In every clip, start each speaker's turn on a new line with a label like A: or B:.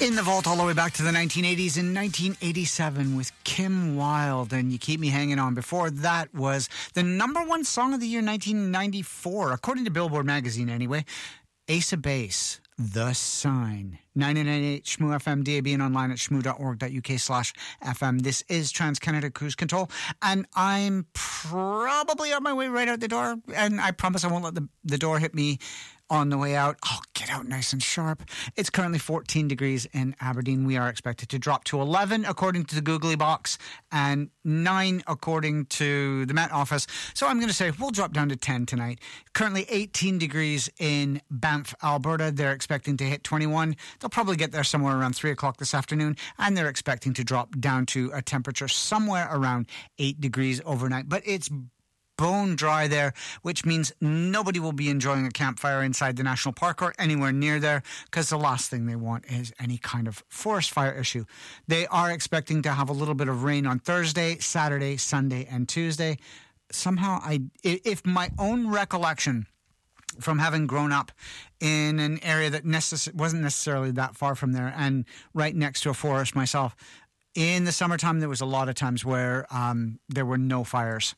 A: In the vault all the way back to the 1980s in 1987 with Kim Wilde and You Keep Me Hanging On. Before that was the number one song of the year 1994, according to Billboard magazine anyway, Ace of Base, The Sign. 99.8 Shmoo FM, DAB and online at shmoo.org.uk/FM. This is Trans-Canada Cruise Control, and I'm probably on my way right out the door, and I promise I won't let the door hit me on the way out. I'll get out nice and sharp. It's currently 14 degrees in Aberdeen. We are expected to drop to 11 according to the Googly Box and 9 according to the Met Office. So I'm going to say we'll drop down to 10 tonight. Currently 18 degrees in Banff, Alberta. They're expecting to hit 21. They'll probably get there somewhere around 3 o'clock this afternoon, and they're expecting to drop down to a temperature somewhere around 8 degrees overnight. But it's bone dry there, which means nobody will be enjoying a campfire inside the national park or anywhere near there, because the last thing they want is any kind of forest fire issue. They are expecting to have a little bit of rain on Thursday, Saturday, Sunday, and Tuesday. Somehow, if my own recollection from having grown up in an area that wasn't necessarily that far from there and right next to a forest myself, in the summertime there was a lot of times where there were no fires.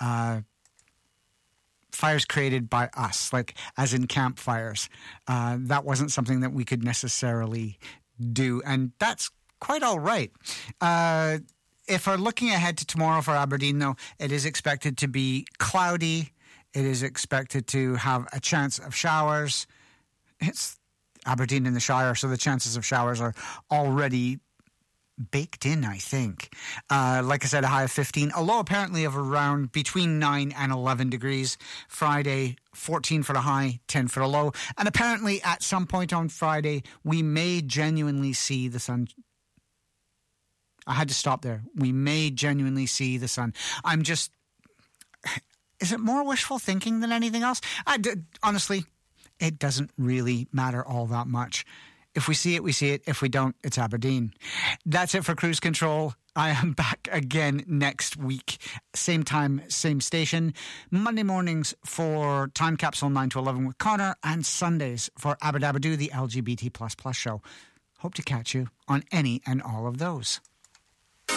A: Fires created by us, like as in campfires. That wasn't something that we could necessarily do, and that's quite all right. If we're looking ahead to tomorrow for Aberdeen, though, it is expected to be cloudy. It is expected to have a chance of showers. It's Aberdeen in the Shire, so the chances of showers are already baked in, I think. Like I said, a high of 15. A low apparently of around between 9 and 11 degrees. Friday, 14 for the high, 10 for the low. And apparently at some point on Friday, we may genuinely see the sun. I had to stop there. We may genuinely see the sun. I'm just... Is it more wishful thinking than anything else? Honestly, it doesn't really matter all that much. If we see it, we see it. If we don't, it's Aberdeen. That's it for Cruise Control. I am back again next week. Same time, same station. Monday mornings for Time Capsule 9 to 11 with Connor, and Sundays for Abba Dabba Doo, the LGBT++ show. Hope to catch you on any and all of those.